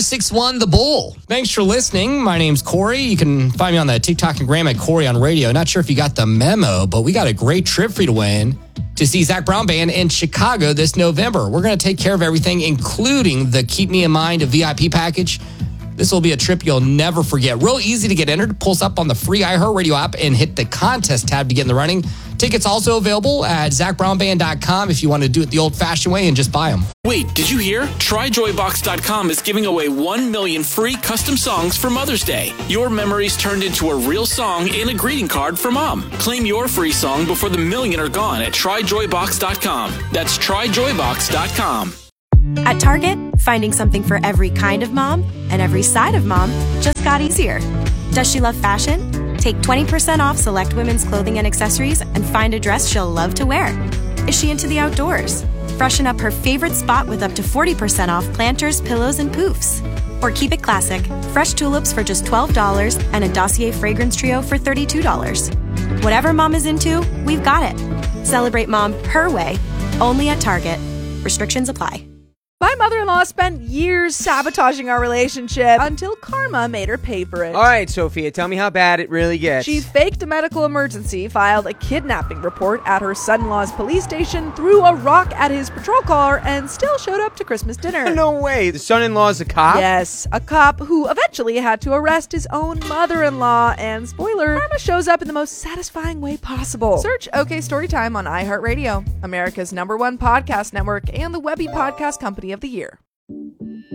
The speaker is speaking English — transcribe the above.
1061 The Bull. Thanks for listening. My name's Corey. You can find me on the TikTok and Gram at Corey on Radio. Not sure if you got the memo, but we got a great trip for you to win to see Zac Brown Band in Chicago this November. We're going to take care of everything, including the Keep Me in Mind, a VIP package. This will be a trip you'll never forget. Real easy to get entered. Pulse up on the free iHeartRadio app and hit the contest tab to get in the running. Tickets also available at ZacBrownBand.com if you want to do it the old-fashioned way and just buy them. Wait, did you hear? TryJoyBox.com is giving away 1 million free custom songs for Mother's Day. Your memories turned into a real song and a greeting card for Mom. Claim your free song before the million are gone at TryJoyBox.com. That's TryJoyBox.com. At Target, finding something for every kind of mom and every side of mom just got easier. Does she love fashion? Take 20% off select women's clothing and accessories and find a dress she'll love to wear. Is she into the outdoors? Freshen up her favorite spot with up to 40% off planters, pillows, and poofs. Or keep it classic. Fresh tulips for just $12 and a Dossier fragrance trio for $32. Whatever mom is into, we've got it. Celebrate mom her way, only at Target. Restrictions apply. My mother-in-law spent years sabotaging our relationship until karma made her pay for it. All right, Sophia, tell me how bad it really gets. She faked a medical emergency, filed a kidnapping report at her son-in-law's police station, threw a rock at his patrol car, and still showed up to Christmas dinner. No way. The son-in-law's a cop? Yes, a cop who eventually had to arrest his own mother-in-law. And spoiler, karma shows up in the most satisfying way possible. Search OK Storytime on iHeartRadio, America's #1 podcast network and the Webby Podcast Company of the Year.